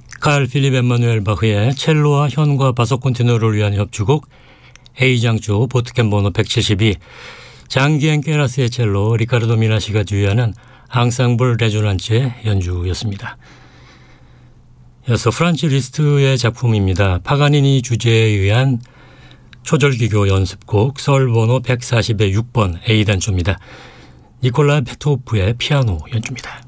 칼 필립 엠마누엘 바흐의 첼로와 현과 바소 콘티누를 위한 협주곡 A장조 보트캠 번호 172, 장기엔 꾀라스의 첼로, 리카르도 미나시가 주의하는 앙상블 레조난츠의 연주였습니다. 이어서 프란츠 리스트의 작품입니다. 파가니니 주제에 의한 초절기교 연습곡 설 번호 140의 6번 A단조입니다. 니콜라 페토프의 피아노 연주입니다.